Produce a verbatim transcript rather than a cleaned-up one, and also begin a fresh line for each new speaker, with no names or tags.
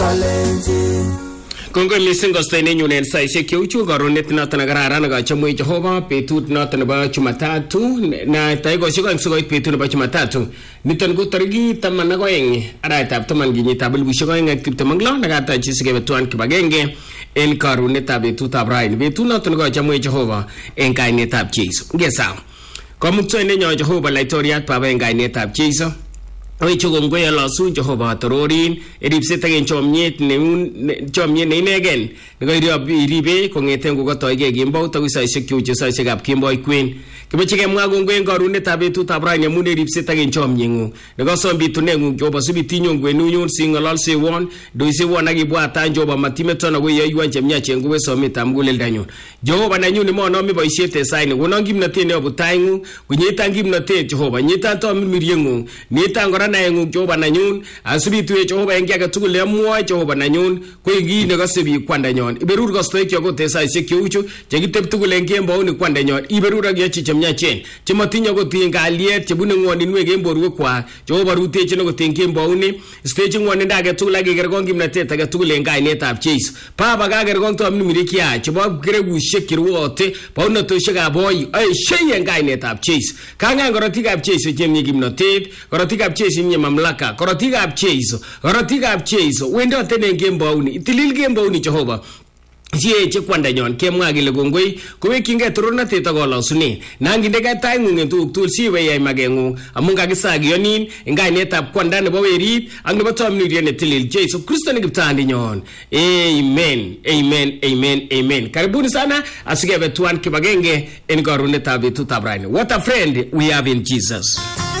Kongo missing gostoine nyunen saishe kiuchu garonet noton kararan gachomwe Jehova betut noton nebo Jumatatu na taigo siko msugoit betut nebo Jumatatu niton ko tariki taman ak oeng arawetab taman kenyitab elipusiek oeng ak tiptem ak lo nakatachi sikebetwan kibagenge en karunetab betutab raini betut noton gachomwe Jehova en kainetab Jesu ngesa komuktoine nyo Jehova laitoriat baba en kainetab Jesu Oye chukongwe ya lasu Jehova tororin eripset ak chomnyet ne chomnyet ne inegen neko iribe kongeten kokotoige kembout ak saisiek chuche saisiekab kemboi kwen kiboche kemwa kongwe en karunetab betutab raini amun eripset ak chomnyengung neko som bitunengung Jehova sibitinyon kwenunyun singololsewon doisewon ak ibwatan Jehova matimeton ak yoywan chemyachen kowe sometab muguleldanyon Jehova nanyun monome boisiet en saini konon kimnotet nebo taingung kunyitan kimnotet Jehova nyitan tomiryengung nitan kora naengung Jehova nanyun asibitu Jehova en kiage tugul le amwoe Jehova nanyun ko igi ne kasebi kwandanyon iberur kostoik yo kote saisiek cheuchu chekitep tugul en kembouni kwandanyon iberur ak yochi chemyachen chemotinyo kotin kaliet chebune ngwoninwek en borwekwak Jehova rutechi no kotin kembouni stage ngwonindo age tugul ak ikergon kimnatet age tugul en kainetab Jesu baba kakergon tom nimirikia chebo gregusiek kirwote paunotosiekab boy ay shey en kainetab Jesu kangan korotikab Jesu chemye kimnatet korotikab Jesu nye mamlaka korotikab Jesu korotikab Jesu wendo tenen kembouni itilil kembouni Jehova Jie che kwandanyon kemwa kile kongoi kowekinge toronatet akolosune nanginde ka taingung en tuguk tugul siwe yai magengung amun kakisagiyonin en kainetab kwanda nebo werit ak nebo tomnuriet netilil Jesu Kristo ne kiptandinyon amen amen amen amen karibuni sana asikebe tuan kibagenge en karunetab betutab raini. What a friend we have in Jesus.